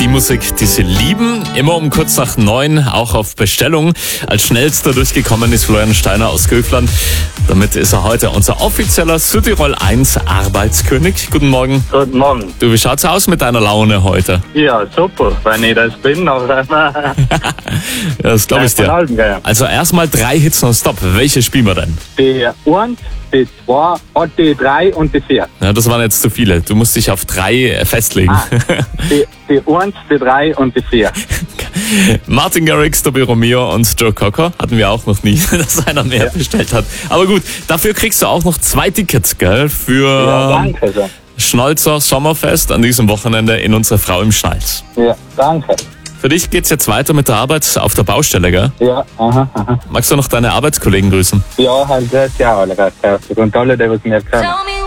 Musik, die Sie lieben. Immer um kurz nach 9, auch auf Bestellung. Als schnellster durchgekommen ist Florian Steiner aus Köfland. Damit ist er heute unser offizieller Südtirol 1 Arbeitskönig. Guten Morgen. Guten Morgen. Du, wie schaut's aus mit deiner Laune heute? Ja, super, wenn ich das bin. Ja, das glaube ich dir. Also erstmal 3 Hits nonstop. Welche spielen wir denn? Die 1, die 2 und die 3 und die 4. Ja, das waren jetzt zu viele. Du musst dich auf 3 festlegen. Die 1, die 3 und die 4. Martin Garrix, Tobi Romeo und Joe Cocker hatten wir auch noch nie, dass einer mehr bestellt hat. Aber gut, dafür kriegst du auch noch 2 Tickets, gell? Für Danke sehr. Schnalzer Sommerfest an diesem Wochenende in unserer Frau im Schnalz. Ja, danke. Für dich geht's jetzt weiter mit der Arbeit auf der Baustelle, gell? Ja, Magst du noch deine Arbeitskollegen grüßen? Ja, halt das ja alle. Und alle, die was mir kennen.